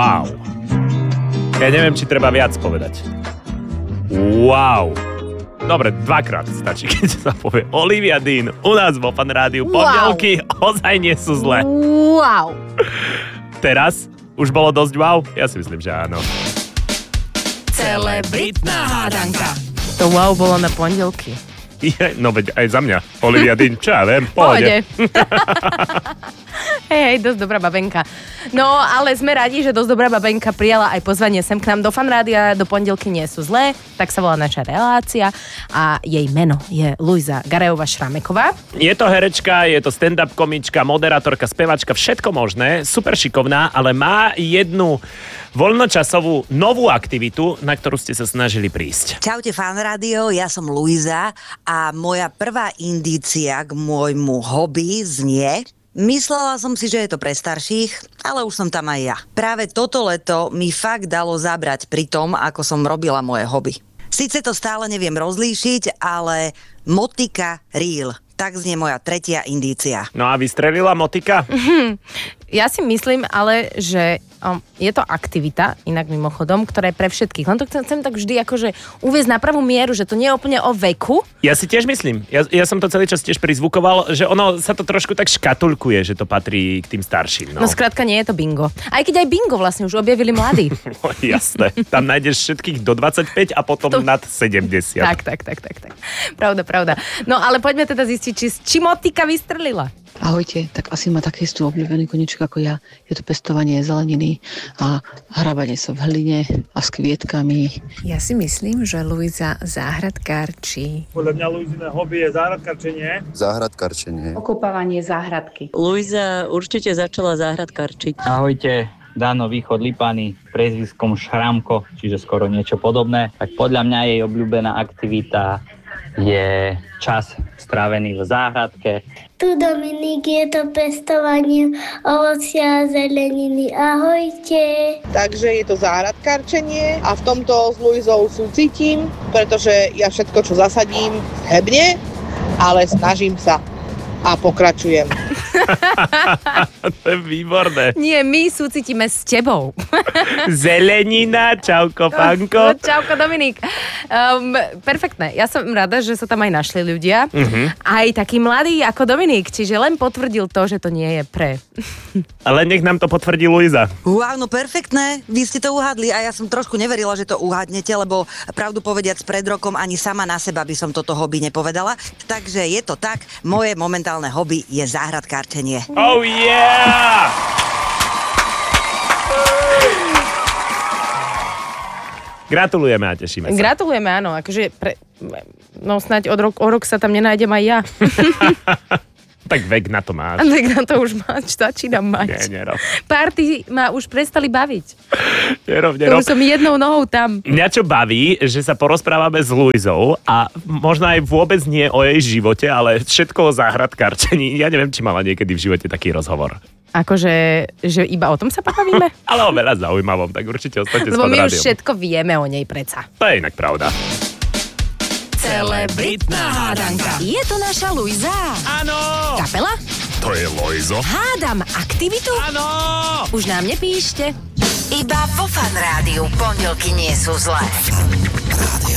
Wow. Ja neviem, či treba viac povedať. Wow. Dobre, dvakrát stačí, keď sa povie Olivia Dean u nás vo Fan Rádiu. Pondelky ozaj nie sú zlé. Wow. Teraz už bolo dosť wow? Ja si myslím, že áno. Celebritná hádanka. To wow bolo na pondelky. No veď aj za mňa. Olivia Dean, čo ja viem, pohode. Hej, dosť dobrá babenka. No, ale sme radi, že dosť dobrá babenka prijala aj pozvanie sem k nám do Fan Rádia. Do pondelky nie sú zlé, tak sa volá naša relácia a jej meno je Luisa Garejová-Šrameková. Je to herečka, je to stand-up komička, moderátorka, spevačka, všetko možné, super šikovná, ale má jednu voľnočasovú novú aktivitu, na ktorú ste sa snažili prísť. Čaute Fan Rádio, ja som Luisa a moja prvá indícia k môjmu hobby znie: myslela som si, že je to pre starších, ale už som tam aj ja. Práve toto leto mi fakt dalo zabrať pri tom, ako som robila moje hobby. Sice to stále neviem rozlíšiť, ale motika reel. Tak znie moja tretia indícia. No a vystrelila motika? Ja si myslím ale, že je to aktivita, inak mimochodom, ktorá je pre všetkých. Len to chcem tak vždy akože uviesť na pravú mieru, že to nie je úplne o veku. Ja si tiež myslím. Ja som to celý čas tiež prizvukoval, že ono sa to trošku tak škatulkuje, že to patrí k tým starším. No skrátka nie je to bingo. Aj keď aj bingo vlastne už objavili mladí. No, jasné. Tam nájdeš všetkých do 25 a potom nad 70. Tak. Pravda. No ale poďme teda zistiť, či motika vystrelila. Ahojte, tak asi má taký istý obľúbený koníček ako ja. Je to pestovanie zeleniny a hrabanie sa v hline a s kvietkami. Ja si myslím, že Luisa záhradkárči. Podľa mňa Luizine hobby je záhradkarčenie. Záhradkarčenie. Okopávanie záhradky. Luisa určite začala záhradkarčiť. Ahojte. Dano Východ Lipany, priezviskom Šramko, čiže skoro niečo podobné. Tak podľa mňa jej obľúbená aktivita je čas strávený v záhradke. Tu Dominik, je to pestovanie ovocia a zeleniny. Ahojte. Takže je to záhradkárčenie a v tomto s Luizou súcitím, pretože ja všetko, čo zasadím, hebne, ale snažím sa a pokračujem. To je výborné. Nie, my súcitíme s tebou. Zelenina, čauko, panko. Čauko, Dominik. Perfektné. Ja som rada, že sa tam aj našli ľudia. Aj takí mladí ako Dominik. Čiže len potvrdil to, že to nie je pre. Ale nech nám to potvrdí Luisa. Wow, no perfektné. Vy ste to uhádli a ja som trošku neverila, že to uhádnete, lebo pravdu povediac pred rokom ani sama na seba by som toto hobby nepovedala. Takže je to tak. Moje momentálne hobby je záhradkárčenie. Oh yeah! Gratulujeme a tešíme sa. Gratulujeme, áno. Akože snáď o rok sa tam nenájdem aj ja. Tak vek na to máš. Vek na to už máš, začínam mať. Nie, nerob. Party ma už prestali baviť. Nerob. To už som jednou nohou tam. Mňa čo baví, že sa porozprávame s Luizou a možno aj vôbec nie o jej živote, ale všetko o záhradkárčení. Ja neviem, či mala niekedy v živote taký rozhovor. Akože, že iba o tom sa pobavíme? Ale o veľa zaujímavom, tak určite ostaňte s Fan Rádiom. Lebo my už všetko vieme o nej predsa. To je inak pravda. Celebritná hádanka. Je to naša Luisa? Áno! Kapela? To je Lojzo. Hádam aktivitu? Áno! Už nám nepíšte. Iba vo Fan Rádiu pondelky nie sú zlé. Rádio.